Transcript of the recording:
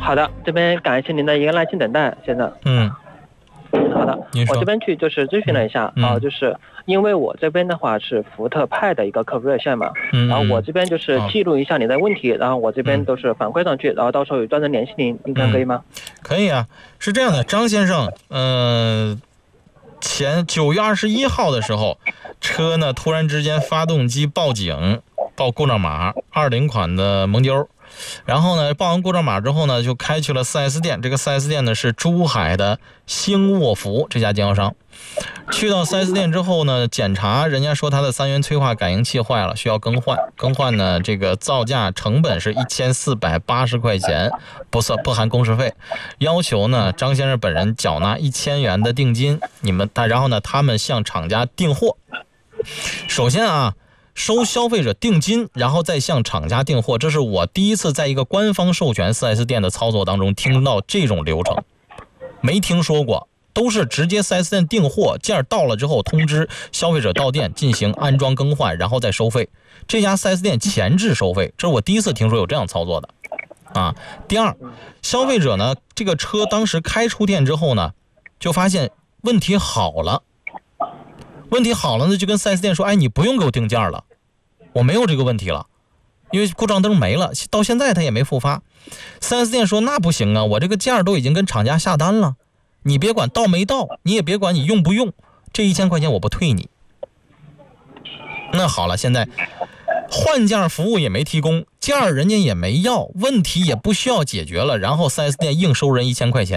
好的，这边感谢您的一个耐心等待，先生。好的，我这边去就是咨询了一下就是因为我这边的话是福特派的一个客服热线嘛，然后我这边就是记录一下你的问题，然后我这边都是反馈上去，然后到时候有专人联系您，您看可以吗？ 可以啊，是这样的，张先生，前9月21号的时候，车呢突然之间发动机报警，报故障码，20款的蒙迪欧。然后呢，报完故障码之后呢，就开去了 4S 店。这个 4S 店呢是珠海的星沃福这家经销商。去到 4S 店之后呢，检查，人家说他的3元催化感应器坏了，需要更换。更换呢，这个造价成本是1480块钱，不含工时费。要求呢，张先生本人缴纳1000元的定金。然后呢，他们向厂家订货。首先啊，收消费者定金，然后再向厂家订货，这是我第一次在一个官方授权 4S 店的操作当中听到这种流程，没听说过，都是直接 4S 店订货，件到了之后通知消费者到店进行安装更换，然后再收费。这家 4S 店前置收费，这是我第一次听说有这样操作的啊。第二，消费者呢，这个车当时开出店之后呢，就发现问题好了呢，就跟 4S 店说，哎，你不用给我定件了，我没有这个问题了，因为故障灯没了，到现在他也没复发。4S 店说那不行啊，我这个件都已经跟厂家下单了，你别管到没到，你也别管你用不用，这1000块钱我不退你。那好了，现在换件服务也没提供，件人家也没要，问题也不需要解决了，然后 4S 店硬收人1000块钱。